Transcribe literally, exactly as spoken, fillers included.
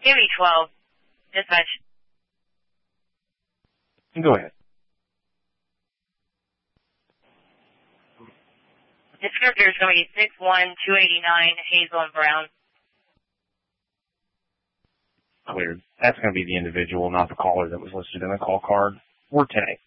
Give me twelve. Dispatch. Go ahead. Descriptor is going to be six one two eight nine Hazel and Brown. Cleared. That's going to be the individual, not the caller that was listed in the call card. We're ten eight.